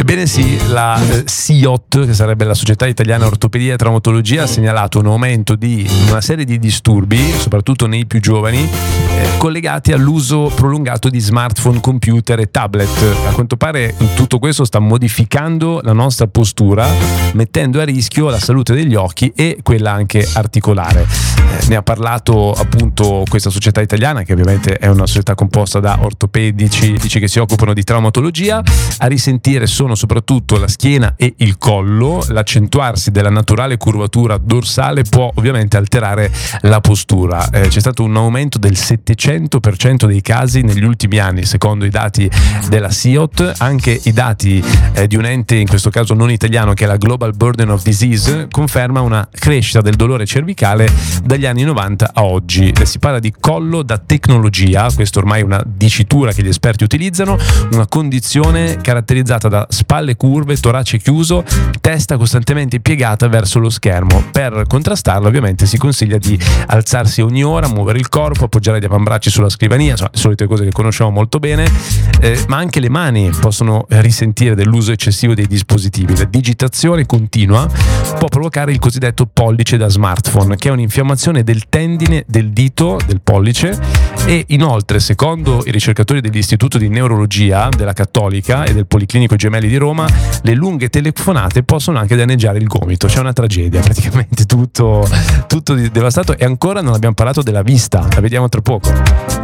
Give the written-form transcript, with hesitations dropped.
Ebbene sì, la SIOT, che sarebbe la Società Italiana Ortopedia e Traumatologia, ha segnalato un aumento di una serie di disturbi, soprattutto nei più giovani, collegati all'uso prolungato di smartphone, computer e tablet. A quanto pare tutto questo sta modificando la nostra postura, mettendo a rischio la salute degli occhi e quella anche articolare. Ne ha parlato appunto questa società italiana, che ovviamente è una società composta da ortopedici che si occupano di traumatologia. A risentire sono soprattutto la schiena e il collo. L'accentuarsi della naturale curvatura dorsale può ovviamente alterare la postura. C'è stato un aumento del 700% dei casi negli ultimi anni, secondo i dati della SIOT. Anche i dati di un ente, in questo caso non italiano, che è la Global Burden of Disease, conferma una crescita del dolore cervicale dagli anni 90 a oggi. Si parla di collo da tecnologia, questa ormai è una dicitura che gli esperti utilizzano, una condizione caratterizzata da spalle curve, torace chiuso, testa costantemente piegata verso lo schermo. Per contrastarla ovviamente si consiglia di alzarsi ogni ora, muovere il corpo, appoggiare gli avambracci sulla scrivania, insomma, le solite cose che conosciamo molto bene, ma anche le mani possono risentire dell'uso eccessivo dei dispositivi. La digitazione continua può provocare il cosiddetto pollice da smartphone, che è un'infiammazione del tendine del dito del pollice, e inoltre, secondo i ricercatori dell'Istituto di Neurologia della Cattolica e del Policlinico Gemelli di Roma, le lunghe telefonate possono anche danneggiare il gomito. C'è una tragedia, praticamente tutto devastato, e ancora non abbiamo parlato della vista, la vediamo tra poco.